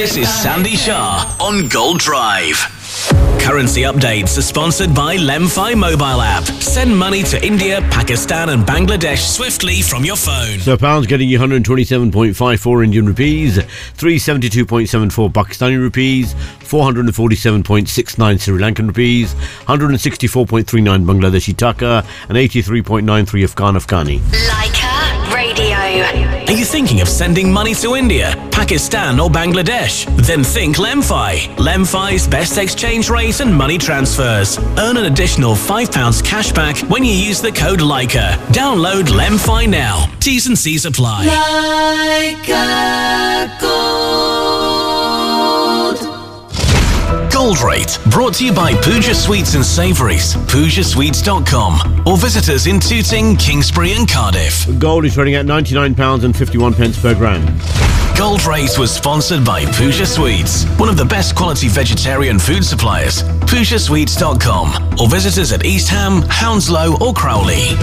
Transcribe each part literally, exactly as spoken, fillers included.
This is Sandy Shah on Gold Drive. Currency updates are sponsored by Lemfi mobile app. Send money to India, Pakistan and Bangladesh swiftly from your phone. So pounds getting you one hundred twenty-seven point five four Indian rupees, three seventy-two point seven four Pakistani rupees, four hundred forty-seven point six nine Sri Lankan rupees, one hundred sixty-four point three nine Bangladeshi taka and eighty-three point nine three Afghan Afghani. Leica Radio. Are you thinking of sending money to India, Pakistan or Bangladesh? Then think Lemfi. Lemfi's best exchange rate and money transfers. Earn an additional five pounds cash back when you use the code Leica. Download Lemfi now. T's and C's apply. Leica Gold. Gold Rate, brought to you by Pooja Sweets and Savouries, pooja sweets dot com, or visit us in Tooting, Kingsbury and Cardiff. Gold is trading at ninety-nine pounds fifty-one per gram. Gold Rate was sponsored by Pooja Sweets, one of the best quality vegetarian food suppliers. pooja sweets dot com, or visit us at East Ham, Hounslow or Crowley.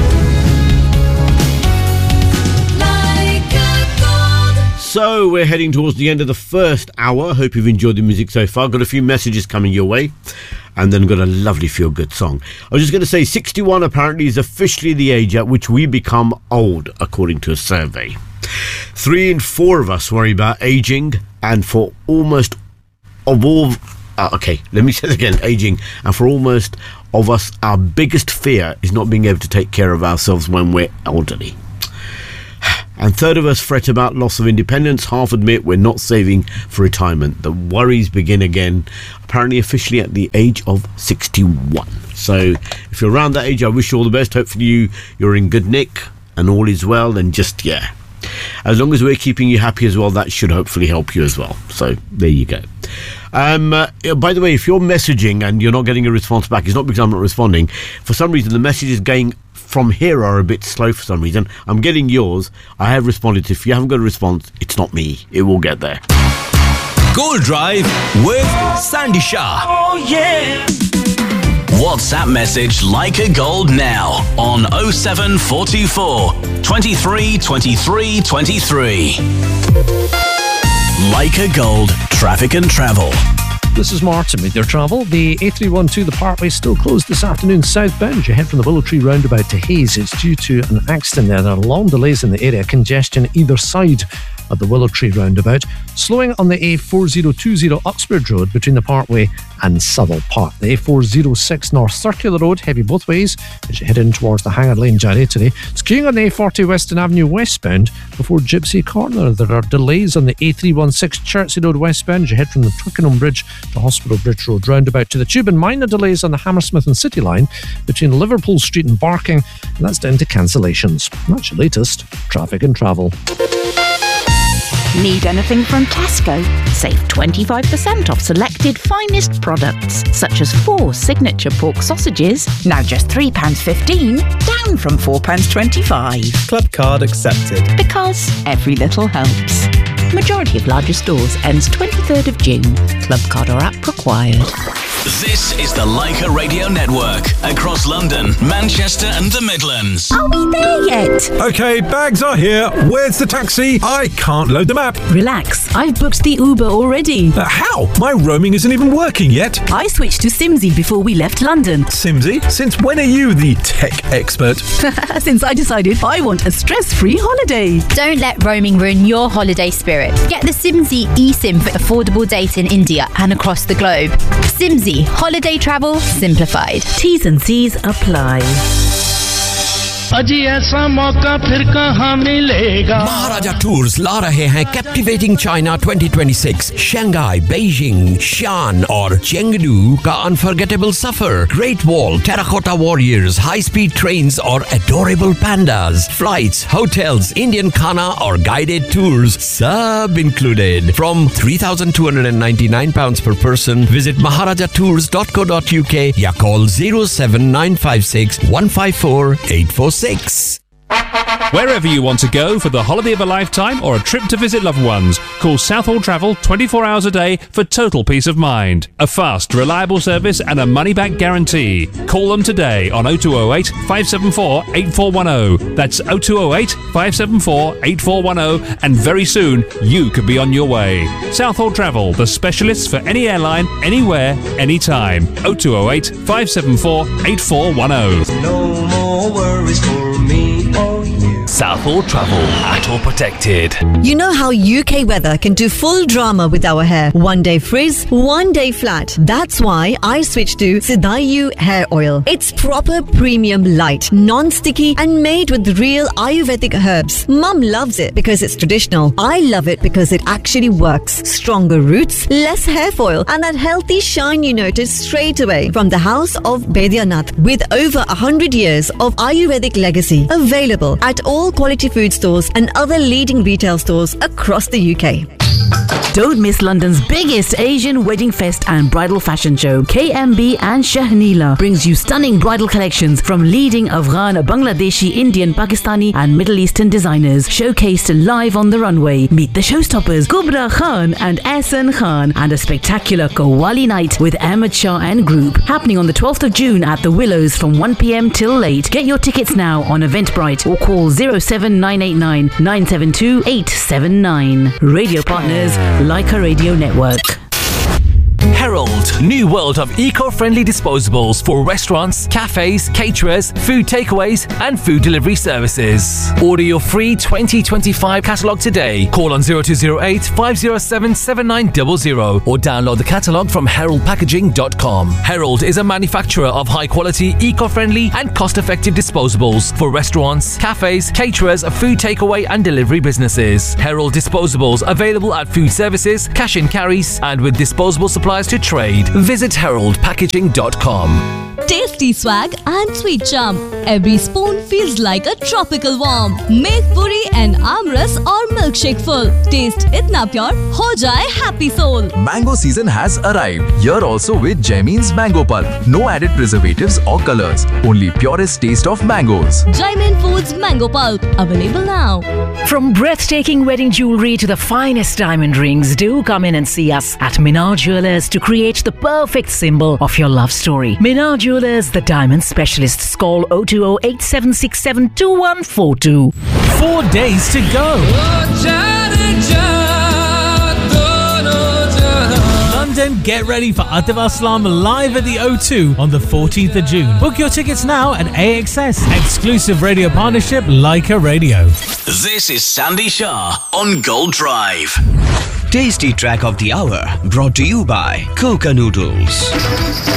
So we're heading towards the end of the first hour. Hope you've enjoyed the music so far. Got a few messages coming your way, and then got a lovely feel-good song. I was just going to say, sixty-one apparently is officially the age at which we become old, according to a survey. Three in four of us worry about aging, and for almost of all... Uh, okay, let me say it again. Aging, and for almost of us, our biggest fear is not being able to take care of ourselves when we're elderly. And third of us fret about loss of independence. Half admit we're not saving for retirement. The worries begin again, apparently officially at the age of sixty-one. So if you're around that age, I wish you all the best. Hopefully you, you're in good nick and all is well. And just, yeah, as long as we're keeping you happy as well, that should hopefully help you as well. So there you go. Um, uh, by the way, if you're messaging and you're not getting a response back, it's not because I'm not responding. For some reason, the messages going from here are a bit slow for some reason. I'm getting yours. I have responded. If you haven't got a response, it's not me. It will get there. Gold Drive with Sandy Shah. Oh, yeah. WhatsApp message Leica Gold now on oh seven four two four, twenty-three, twenty-three, twenty-three. Leica Gold, traffic and travel. This is Martin with your travel. The A three twelve, the Parkway, still closed this afternoon southbound. You head from the Willow Tree roundabout to Hayes. It's due to an accident there. There are long delays in the area. Congestion either side of the Willow Tree roundabout. Slowing on the A four oh two oh Uxbridge Road between the Parkway and Southall Park. The A four oh six North Circular Road, heavy both ways as you head in towards the Hanger Lane Gyratory. It's queuing on the A forty Western Avenue westbound before Gypsy Corner. There are delays on the A three sixteen Chertsey Road westbound as you head from the Twickenham Bridge to Hospital Bridge Road roundabout to the Tube, and minor delays on the Hammersmith and City line between Liverpool Street and Barking, and that's down to cancellations. That's your latest traffic and travel. Need anything from Tesco? Save twenty-five percent off selected finest products, such as four signature pork sausages, now just three pounds fifteen, down from four pounds twenty-five. Club card accepted. Because every little helps. Majority of larger stores ends twenty-third of June. Club card or app required. This is the Leica Radio Network across London, Manchester and the Midlands. Are we there yet? Okay, bags are here. Where's the taxi? I can't load the map. Relax, I've booked the Uber already. Uh, how? My roaming isn't even working yet. I switched to Simsy before we left London. Simsy? Since when are you the tech expert? Since I decided I want a stress-free holiday. Don't let roaming ruin your holiday spirit. Get the Simsy eSIM for affordable data in India and across the globe. Simsy, holiday travel simplified. T's and C's apply. Maharaja Tours ला रहे हैं Captivating China twenty twenty-six, Shanghai, Beijing, Xi'an और Chengdu का unforgettable safar, Great Wall, terracotta warriors, high-speed trains और adorable pandas, flights, hotels, Indian khana और guided tours, सब included. From three thousand two hundred ninety-nine pounds per person, visit maharaja tours dot co dot uk या call zero seven nine five six one five four eight four six. Wherever you want to go for the holiday of a lifetime or a trip to visit loved ones, call Southall Travel twenty-four hours a day for total peace of mind. A fast, reliable service and a money-back guarantee. Call them today on oh two oh eight, five seven four, eight four one oh. That's oh two oh eight, five seven four, eight four one oh, and very soon you could be on your way. Southall Travel, the specialists for any airline, anywhere, anytime. oh two oh eight, five seven four, eight four one oh. No more worries for me or you. Southall Travel, at all protected. You know how U K weather can do full drama with our hair. One day frizz, one day flat. That's why I switched to Sidayu hair oil. It's proper premium light, non-sticky and made with real Ayurvedic herbs. Mum loves it because it's traditional. I love it because it actually works. Stronger roots, less hair foil, and that healthy shine you notice straight away. From the house of Baidyanath, with over one hundred years of Ayurvedic legacy. Available at all quality food stores and other leading retail stores across the U K. Don't miss London's biggest Asian wedding fest and bridal fashion show. K M B and Shahnila brings you stunning bridal collections from leading Afghan, Bangladeshi, Indian, Pakistani and Middle Eastern designers showcased live on the runway. Meet the showstoppers Kubra Khan and Ehsan Khan and a spectacular Qawwali night with Ahmed Shah and group happening on the twelfth of June at the Willows from one p.m. till late. Get your tickets now on Eventbrite or call oh seven nine eight nine, nine seven two, eight seven nine. Radio partners Leica Radio Network. Herald, new world of eco-friendly disposables for restaurants, cafes, caterers, food takeaways and food delivery services. Order your free twenty twenty-five catalogue today. Call on oh two oh eight, five oh seven, seven nine zero zero or download the catalogue from herald packaging dot com. Herald is a manufacturer of high-quality, eco-friendly and cost-effective disposables for restaurants, cafes, caterers, food takeaway and delivery businesses. Herald disposables available at food services, cash and carries and with disposable supplies to trade. Visit herald packaging dot com. Tasty swag and sweet charm. Every spoon feels like a tropical warm. Make puri and amras or milkshake full. Taste itna pure, ho jaye happy soul. Mango season has arrived. Here also with Jaimin's Mango Pulp. No added preservatives or colors. Only purest taste of mangoes. Jaimin Foods Mango Pulp. Available now. From breathtaking wedding jewelry to the finest diamond rings, do come in and see us at Minar Jewelers to create the perfect symbol of your love story. Minar Jewelers, the diamond specialists. Call oh two oh eight, seven six seven, two one four two. Four days to go. London, get ready for Atif Aslam live at the O two on the fourteenth of June. Book your tickets now at A X S. Exclusive radio partnership Leica Radio. This is Sandy Shah on Gold Drive. Tasty track of the hour brought to you by Coca Noodles.